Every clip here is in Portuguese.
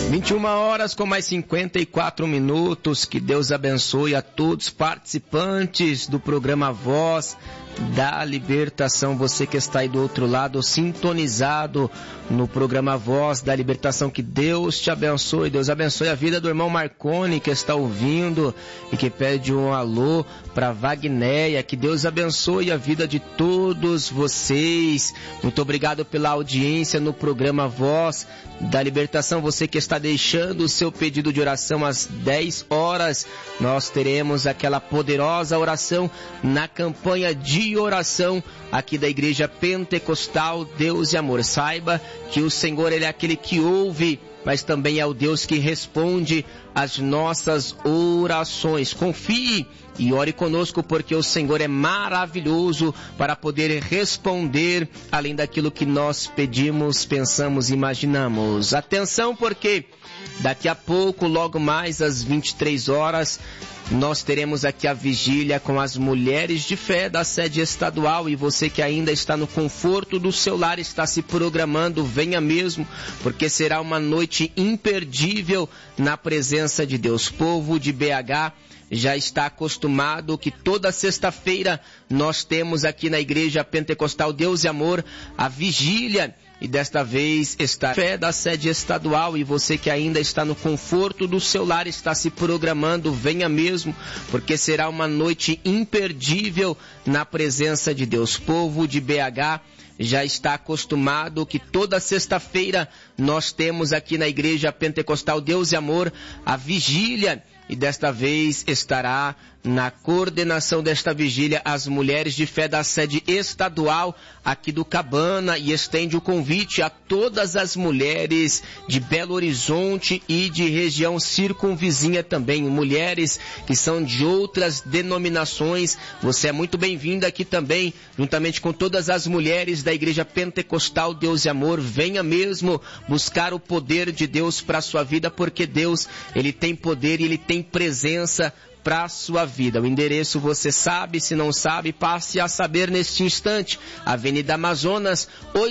21 horas com mais 54 minutos. Que Deus abençoe a todos participantes do programa Voz da Libertação. Você que está aí do outro lado, sintonizado no programa Voz da Libertação. Que Deus te abençoe. Deus abençoe a vida do irmão Marconi, que está ouvindo e que pede um alô para Wagnéia. Que Deus abençoe a vida de todos vocês. Muito obrigado pela audiência no programa Voz da Libertação. Você que está deixando o seu pedido de oração às 10 horas, nós teremos aquela poderosa oração na campanha de oração aqui da Igreja Pentecostal Deus e Amor. Saiba que o Senhor, Ele é aquele que ouve, mas também é o Deus que responde às nossas orações. Confie e ore conosco, porque o Senhor é maravilhoso para poder responder além daquilo que nós pedimos, pensamos e imaginamos. Atenção, porque daqui a pouco, logo mais às 23 horas, nós teremos aqui a vigília com as mulheres de fé da sede estadual. E você que ainda está no conforto do seu lar, está se programando, venha mesmo, porque será uma noite imperdível na presença de Deus. Povo de BH já está acostumado que toda sexta-feira nós temos aqui na Igreja Pentecostal Deus e Amor a vigília. E desta vez está a fé da sede estadual. E você que ainda está no conforto do seu lar, está se programando, venha mesmo, porque será uma noite imperdível na presença de Deus. Povo de BH já está acostumado que toda sexta-feira nós temos aqui na Igreja Pentecostal Deus e Amor a vigília. E desta vez estará na coordenação desta vigília as mulheres de fé da sede estadual aqui do Cabana, e estende o convite a todas as mulheres de Belo Horizonte e de região circunvizinha também, mulheres que são de outras denominações. Você é muito bem-vinda aqui também, juntamente com todas as mulheres da Igreja Pentecostal Deus e Amor. Venha mesmo buscar o poder de Deus para a sua vida, porque Deus, Ele tem poder e Ele tem presença para a sua vida. O endereço você sabe, se não sabe, passe a saber neste instante. Avenida Amazonas,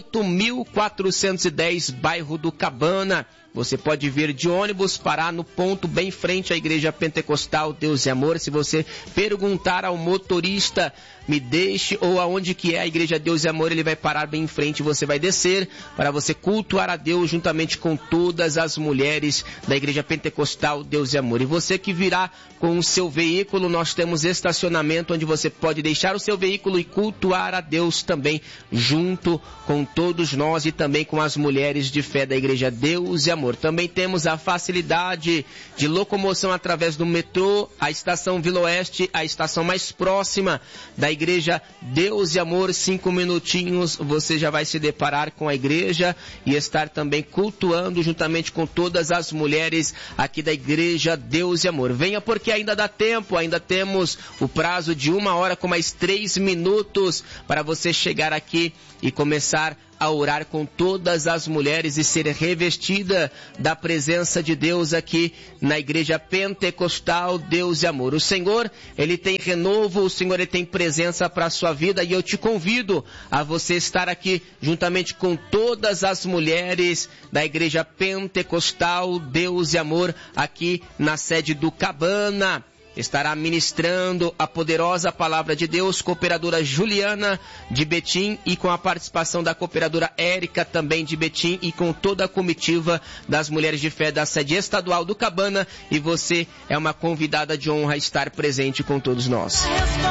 8.410, bairro do Cabana. Você pode vir de ônibus, parar no ponto bem frente à Igreja Pentecostal Deus e Amor. Se você perguntar ao motorista, me deixe, ou aonde que é a Igreja Deus e Amor, ele vai parar bem em frente e você vai descer para você cultuar a Deus juntamente com todas as mulheres da Igreja Pentecostal Deus e Amor. E você que virá com o seu veículo, nós temos estacionamento onde você pode deixar o seu veículo e cultuar a Deus também, junto com todos nós e também com as mulheres de fé da Igreja Deus e Amor. Também temos a facilidade de locomoção através do metrô, a estação Vila Oeste, a estação mais próxima da Igreja Deus e Amor. 5 minutinhos você já vai se deparar com a igreja e estar também cultuando juntamente com todas as mulheres aqui da Igreja Deus e Amor. Venha, porque ainda dá tempo, ainda temos o prazo de 1 hora com mais 3 minutos para você chegar aqui e começar a orar com todas as mulheres e ser revestida da presença de Deus aqui na Igreja Pentecostal Deus e Amor. O Senhor, Ele tem renovo, o Senhor, Ele tem presença para a sua vida, e eu te convido a você estar aqui juntamente com todas as mulheres da Igreja Pentecostal Deus e Amor aqui na sede do Cabana. Estará ministrando a poderosa palavra de Deus, cooperadora Juliana de Betim, e com a participação da cooperadora Érica também de Betim, e com toda a comitiva das mulheres de fé da sede estadual do Cabana. E você é uma convidada de honra a estar presente com todos nós.